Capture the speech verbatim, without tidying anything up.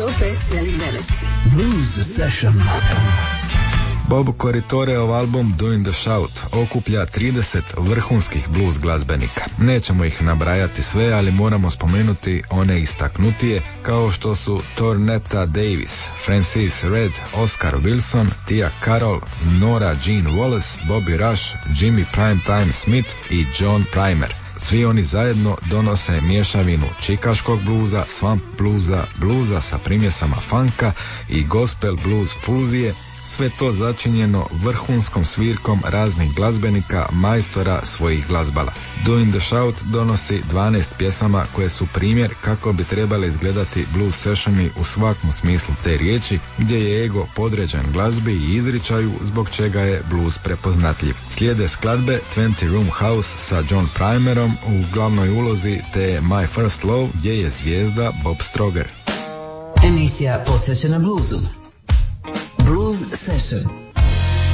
sto pet zarez devet. Blues Session. Bob Corritoreov album Doing the Shout okuplja trideset vrhunskih blues glazbenika. Nećemo ih nabrajati sve, ali moramo spomenuti one istaknutije kao što su Tornetta Davis, Francis Red, Oscar Wilson, Tia Carroll, Nora Jean Wallace, Bobby Rush, Jimmy Primetime Smith i John Primer. Svi oni zajedno donose mješavinu čikaškog bluza, swamp bluza, bluza sa primjesama funka i gospel blues fuzije, sve to začinjeno vrhunskom svirkom raznih glazbenika, majstora svojih glazbala. Doing the Shout donosi dvanaest pjesama koje su primjer kako bi trebali izgledati blues sessioni u svakom smislu te riječi, gdje je ego podređen glazbi i izričaju, zbog čega je blues prepoznatljiv. Slijede skladbe twenty Room House sa John Primerom u glavnoj ulozi te My First Love, gdje je zvijezda Bob Stroger. Emisija posvećena bluzu. Blues Session.